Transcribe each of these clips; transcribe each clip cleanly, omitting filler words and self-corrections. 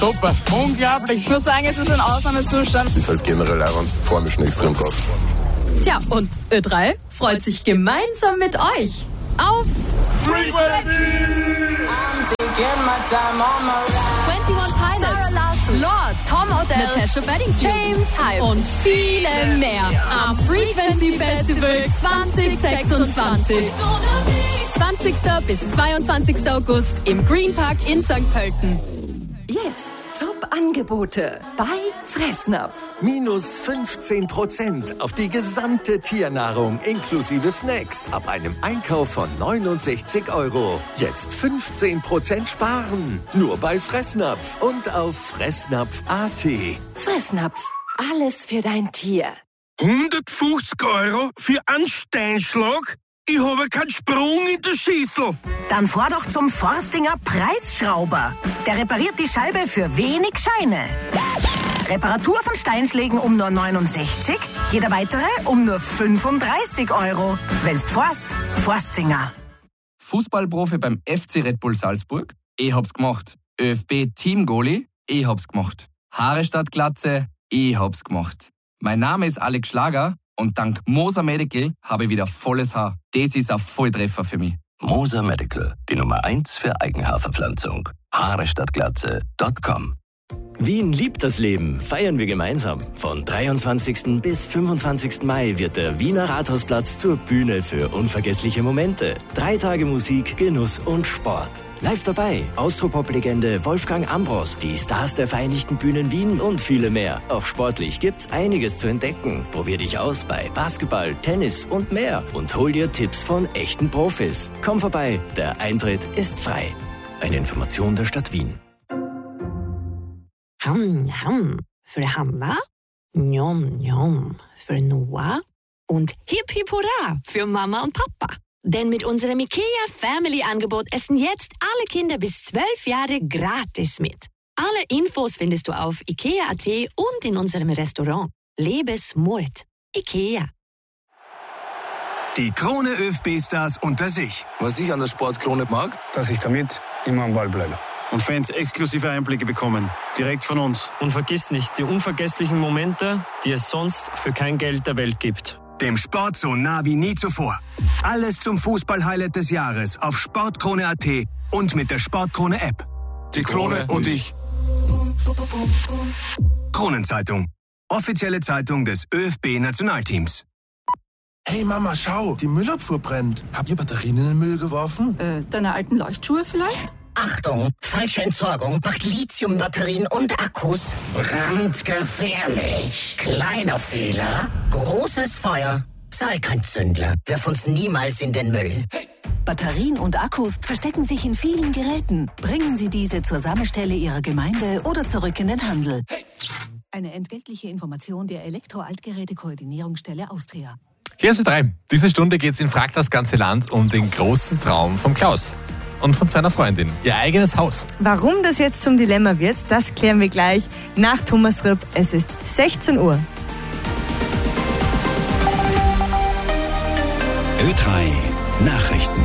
Super, unglaublich. Ich muss sagen, es ist ein Ausnahmezustand. Es ist halt generell auch, freue mich schon extrem drauf. Tja, und Ö3 freut sich gemeinsam mit euch aufs Frequency! 21 Pilots, Lord, Tom Odell, Natasha Bedingfield, James Hype und viele mehr am Frequency Festival 2026. 20. bis 22. August im Green Park in St. Pölten. Jetzt Top-Angebote bei Fressnapf. Minus 15% auf die gesamte Tiernahrung inklusive Snacks ab einem Einkauf von 69 €. Jetzt 15% sparen. Nur bei Fressnapf und auf fressnapf.at. Fressnapf. Alles für dein Tier. 150 € für einen Steinschlag? Ich habe keinen Sprung in der Schüssel. Dann fahr doch zum Forstinger Preisschrauber. Der repariert die Scheibe für wenig Scheine. Reparatur von Steinschlägen um nur 69, jeder weitere um nur 35 €. Wenn's forst, Forstinger. Fußballprofi beim FC Red Bull Salzburg? Ich hab's gemacht. ÖFB-Teamgoalie? Ich hab's gemacht. Haare statt Glatze? Ich hab's gemacht. Mein Name ist Alex Schlager und dank Moser Medical habe ich wieder volles Haar. Das ist ein Volltreffer für mich. Moser Medical, die Nummer 1 für Eigenhaarverpflanzung. Haare-statt-Glatze.com. Wien liebt das Leben, feiern wir gemeinsam. Von 23. bis 25. Mai wird der Wiener Rathausplatz zur Bühne für unvergessliche Momente. 3 Tage Musik, Genuss und Sport. Live dabei Austropop-Legende Wolfgang Ambros, die Stars der Vereinigten Bühnen Wien und viele mehr. Auch sportlich gibt's einiges zu entdecken. Probier dich aus bei Basketball, Tennis und mehr und hol dir Tipps von echten Profis. Komm vorbei, der Eintritt ist frei. Eine Information der Stadt Wien. Für Hanna, Njom Njom für Noah und Hip Hip Hurra für Mama und Papa. Denn mit unserem IKEA Family Angebot essen jetzt alle Kinder bis 12 Jahre gratis mit. Alle Infos findest du auf IKEA.at und in unserem Restaurant. Lebe smart. IKEA. Die Krone ÖFB-Stars unter sich. Was ich an der Sportkrone mag, dass ich damit immer am Ball bleibe. Und Fans exklusive Einblicke bekommen. Direkt von uns. Und vergiss nicht, die unvergesslichen Momente, die es sonst für kein Geld der Welt gibt. Dem Sport so nah wie nie zuvor. Alles zum Fußball-Highlight des Jahres auf Sportkrone.at und mit der Sportkrone-App. die Krone und ich. Kronenzeitung. Offizielle Zeitung des ÖFB-Nationalteams. Hey Mama, schau, die Müllabfuhr brennt. Habt ihr Batterien in den Müll geworfen? Deine alten Leuchtschuhe vielleicht? Achtung, falsche Entsorgung macht Lithiumbatterien und Akkus brandgefährlich. Kleiner Fehler, großes Feuer. Sei kein Zündler, wirf uns niemals in den Müll. Batterien und Akkus verstecken sich in vielen Geräten. Bringen Sie diese zur Sammelstelle Ihrer Gemeinde oder zurück in den Handel. Eine entgeltliche Information der Elektro-Altgeräte-Koordinierungsstelle Austria. Hier ist Ö3. Diese Stunde geht es in Frag das ganze Land um den großen Traum von Klaus und von seiner Freundin, ihr eigenes Haus. Warum das jetzt zum Dilemma wird, das klären wir gleich nach Thomas Ripp. Es ist 16 Uhr. Ö3 Nachrichten.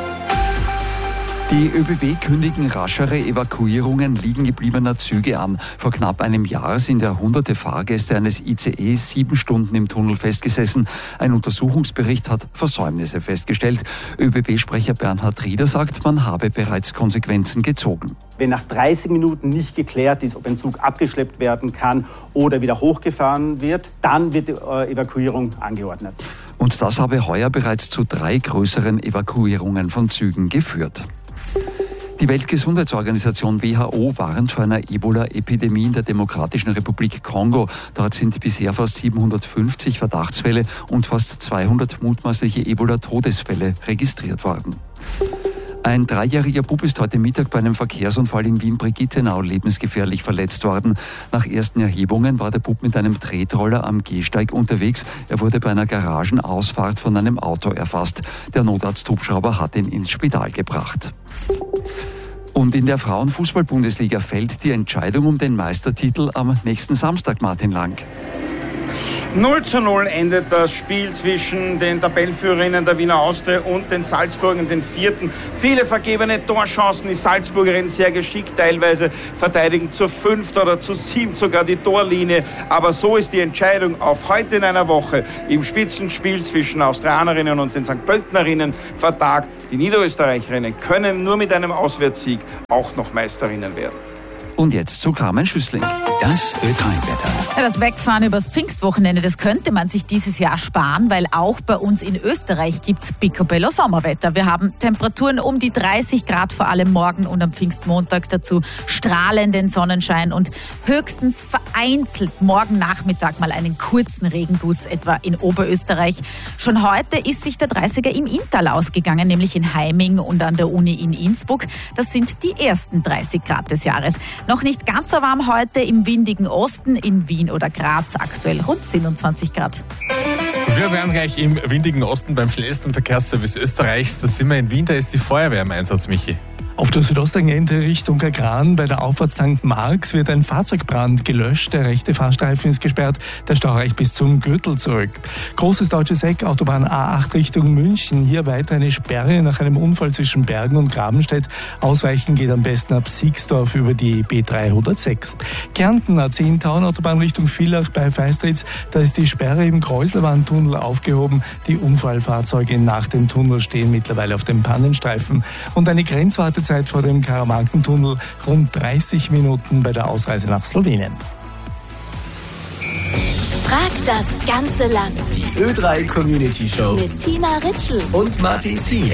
Die ÖBB kündigen raschere Evakuierungen liegen gebliebener Züge an. Vor knapp einem Jahr sind ja hunderte Fahrgäste eines ICE 7 Stunden im Tunnel festgesessen. Ein Untersuchungsbericht hat Versäumnisse festgestellt. ÖBB-Sprecher Bernhard Rieder sagt, man habe bereits Konsequenzen gezogen. Wenn nach 30 Minuten nicht geklärt ist, ob ein Zug abgeschleppt werden kann oder wieder hochgefahren wird, dann wird die Evakuierung angeordnet. Und das habe heuer bereits zu 3 größeren Evakuierungen von Zügen geführt. Die Weltgesundheitsorganisation WHO warnt vor einer Ebola-Epidemie in der Demokratischen Republik Kongo. Dort sind bisher fast 750 Verdachtsfälle und fast 200 mutmaßliche Ebola-Todesfälle registriert worden. Ein 3-jähriger Bub ist heute Mittag bei einem Verkehrsunfall in Wien-Brigittenau lebensgefährlich verletzt worden. Nach ersten Erhebungen war der Bub mit einem Tretroller am Gehsteig unterwegs. Er wurde bei einer Garagenausfahrt von einem Auto erfasst. Der Notarzt-Hubschrauber hat ihn ins Spital gebracht. Und in der Frauenfußball-Bundesliga fällt die Entscheidung um den Meistertitel am nächsten Samstag, Martin Lang. 0:0 endet das Spiel zwischen den Tabellenführerinnen der Wiener Austria und den Salzburgern, den vierten. Viele vergebene Torchancen, die Salzburgerinnen sehr geschickt, teilweise verteidigen zu 5 oder zu 7 sogar die Torlinie. Aber so ist die Entscheidung auf heute in einer Woche im Spitzenspiel zwischen Austrianerinnen und den St. Pöltenerinnen vertagt. Die Niederösterreicherinnen können nur mit einem Auswärtssieg auch noch Meisterinnen werden. Und jetzt zu Carmen Schüssling. Das Ö3-Wetter. Ja, das Wegfahren übers Pfingstwochenende, das könnte man sich dieses Jahr sparen, weil auch bei uns in Österreich gibt's Picobello Sommerwetter. Wir haben Temperaturen um die 30 Grad, vor allem morgen und am Pfingstmontag, dazu strahlenden Sonnenschein und höchstens vereinzelt morgen Nachmittag mal einen kurzen Regenguss, etwa in Oberösterreich. Schon heute ist sich der 30er im Inntal ausgegangen, nämlich in Heiming und an der Uni in Innsbruck. Das sind die ersten 30 Grad des Jahres. Noch nicht ganz so warm heute im windigen Osten, in Wien oder Graz aktuell rund 27 Grad. Wir wären gleich im windigen Osten beim schnellsten Verkehrsservice Österreichs. Da sind wir in Wien, da ist die Feuerwehr im Einsatz, Michi. Auf der Südosttangente Richtung Kagran bei der Auffahrt St. Marx wird ein Fahrzeugbrand gelöscht. Der rechte Fahrstreifen ist gesperrt, der Stau reicht bis zum Gürtel zurück. Großes Deutsches Eck, Autobahn A8 Richtung München. Hier weiter eine Sperre nach einem Unfall zwischen Bergen und Grabenstedt. Ausweichen geht am besten ab Siegsdorf über die B306. Kärnten A10 Tauernautobahn Richtung Villach bei Feistritz. Da ist die Sperre im Kräuselwandtunnel aufgehoben. Die Unfallfahrzeuge nach dem Tunnel stehen mittlerweile auf dem Pannenstreifen. Und eine Grenzwartezeit vor dem Karamankentunnel rund 30 Minuten bei der Ausreise nach Slowenien. Frag das ganze Land. Die Ö3 Community Show Mit Tina Ritschl und Martin Ziel.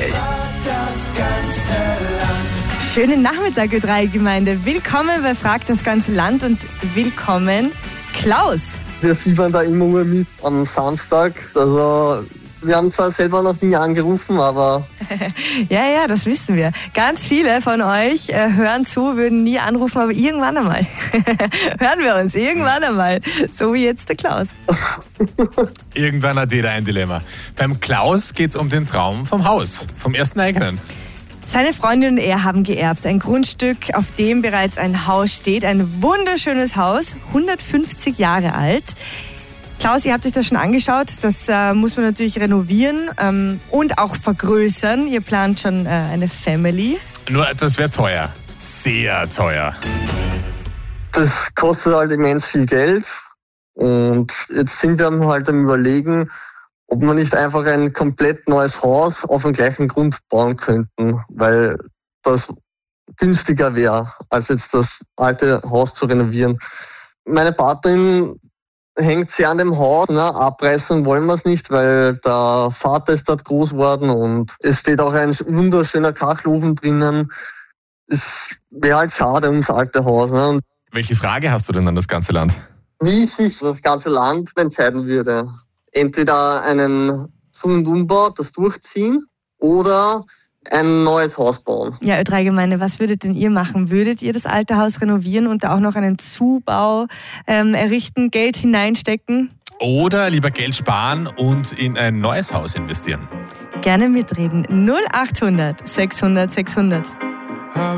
Schönen Nachmittag, Ö3-Gemeinde. Willkommen bei Frag das ganze Land und willkommen Klaus. Wir fiebern da immer nur mit am Samstag. Also wir haben zwar selber noch nie angerufen, aber... Ja, das wissen wir. Ganz viele von euch hören zu, würden nie anrufen, aber irgendwann einmal hören wir uns, irgendwann einmal. So wie jetzt der Klaus. Irgendwann hat jeder ein Dilemma. Beim Klaus geht es um den Traum vom Haus, vom ersten eigenen. Seine Freundin und er haben geerbt. Ein Grundstück, auf dem bereits ein Haus steht. Ein wunderschönes Haus, 150 Jahre alt. Klaus, ihr habt euch das schon angeschaut. Das muss man natürlich renovieren und auch vergrößern. Ihr plant schon eine Family. Nur, das wäre teuer. Sehr teuer. Das kostet halt immens viel Geld. Und jetzt sind wir halt am Überlegen, ob wir nicht einfach ein komplett neues Haus auf dem gleichen Grund bauen könnten. Weil das günstiger wäre, als jetzt das alte Haus zu renovieren. Meine Partnerin hängt sehr an dem Haus, ne? Abreißen wollen wir es nicht, weil der Vater ist dort groß geworden und es steht auch ein wunderschöner Kachelofen drinnen. Es wäre halt schade ums alte Haus. Ne? Und welche Frage hast du denn an das ganze Land? wie sich das ganze Land entscheiden würde? Entweder einen Zu- und Umbau, das durchziehen, oder ein neues Haus bauen. Ja, Ö3-Gemeinde, was würdet denn ihr machen? Würdet ihr das alte Haus renovieren und da auch noch einen Zubau errichten, Geld hineinstecken? Oder lieber Geld sparen und in ein neues Haus investieren? Gerne mitreden. 0800 600 600.